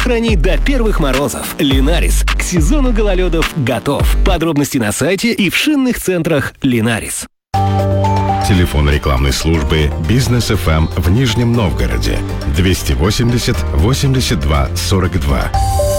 хранить до первых морозов. Линарис к сезону гололедов готов. Подробности на сайте и в шинных центрах Линарис. Телефон рекламной службы «Бизнес ФМ» в Нижнем Новгороде 280 82 42.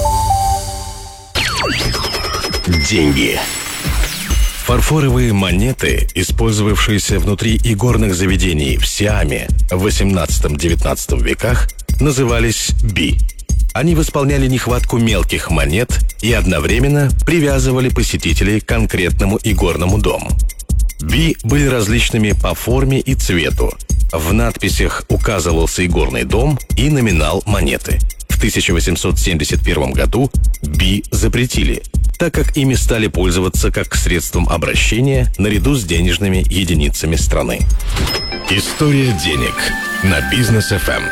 Деньги. Фарфоровые монеты, использовавшиеся внутри игорных заведений в Сиаме в 18-19 веках, назывались би. Они восполняли нехватку мелких монет и одновременно привязывали посетителей к конкретному игорному дому. Би были различными по форме и цвету. В надписях указывался игорный дом и номинал монеты. В 1871 году би запретили, так как ими стали пользоваться как средством обращения наряду с денежными единицами страны. История денег на Бизнес ФМ.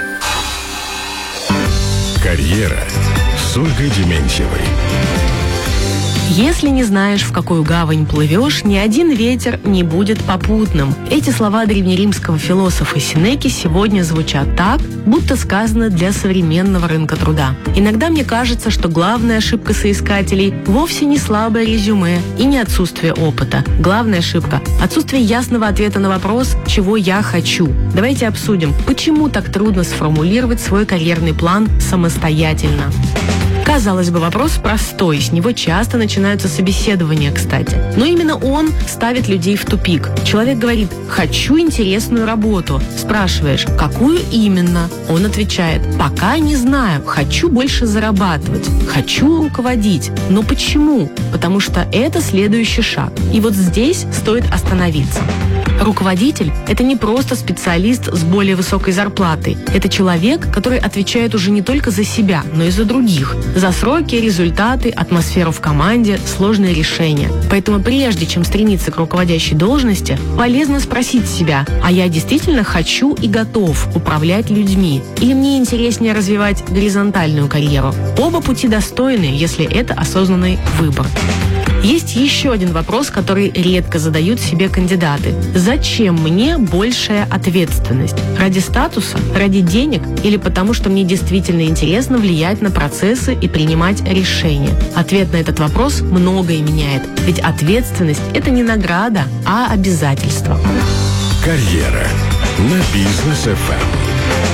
Карьера с Ольгой Дементьевой. Если не знаешь, в какую гавань плывешь, ни один ветер не будет попутным. Эти слова древнеримского философа Сенеки сегодня звучат так, будто сказано для современного рынка труда. Иногда мне кажется, что главная ошибка соискателей вовсе не слабое резюме и не отсутствие опыта. Главная ошибка – отсутствие ясного ответа на вопрос «чего я хочу?». Давайте обсудим, почему так трудно сформулировать свой карьерный план самостоятельно. Казалось бы, вопрос простой, с него часто начинаются собеседования, кстати. Но именно он ставит людей в тупик. Человек говорит «хочу интересную работу». Спрашиваешь «какую именно?». Он отвечает «пока не знаю, хочу больше зарабатывать, хочу руководить». Но почему? Потому что это следующий шаг. И вот здесь стоит остановиться. Руководитель – это не просто специалист с более высокой зарплатой. Это человек, который отвечает уже не только за себя, но и за других. За сроки, результаты, атмосферу в команде, сложные решения. Поэтому прежде чем стремиться к руководящей должности, полезно спросить себя, а я действительно хочу и готов управлять людьми? Или мне интереснее развивать горизонтальную карьеру? Оба пути достойны, если это осознанный выбор. Есть еще один вопрос, который редко задают себе кандидаты. Зачем мне большая ответственность? Ради статуса? Ради денег? Или потому, что мне действительно интересно влиять на процессы и принимать решения? Ответ на этот вопрос многое меняет. Ведь ответственность – это не награда, а обязательство. Карьера на Бизнес ФМ.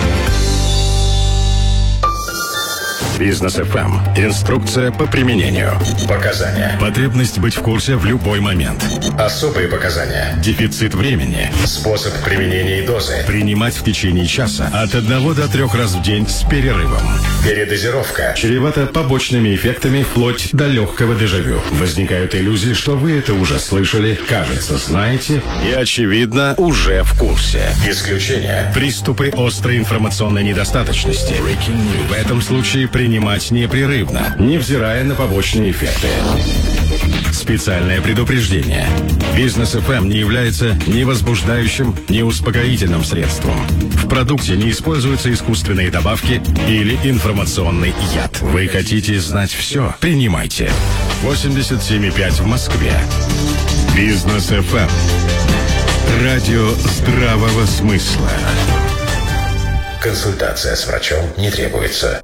Бизнес ФМ. Инструкция по применению. Показания. Потребность быть в курсе в любой момент. Особые показания. Дефицит времени. Способ применения и дозы. Принимать в течение часа от 1 до 3 раз в день с перерывом. Передозировка. Чревато побочными эффектами вплоть до легкого дежавю. Возникают иллюзии, что вы это уже слышали, кажется, знаете и, очевидно, уже в курсе. Исключение. Приступы острой информационной недостаточности. В этом случае принимать непрерывно, невзирая на побочные эффекты. Специальное предупреждение. Бизнес ФМ не является ни возбуждающим, ни успокоительным средством. В продукте не используются искусственные добавки или информационный яд. Вы хотите знать все? Принимайте. 87,5 в Москве. Бизнес ФМ. Радио здравого смысла. Консультация с врачом не требуется.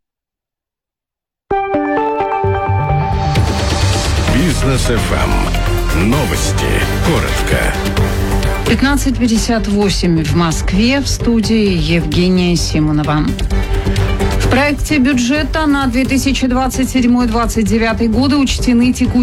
Бизнес ФМ. Новости. Коротко. 15:58 в Москве. В студии Евгения Симонова. В проекте бюджета на 2027-2029 годы учтены текущие